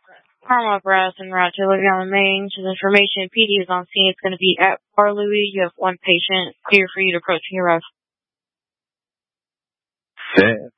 Karma Brass and route to Olivia on the main. To the information, PD is on scene. It's going to be at Bar Louie. You have one patient. Clear for you to approach and arrive. Set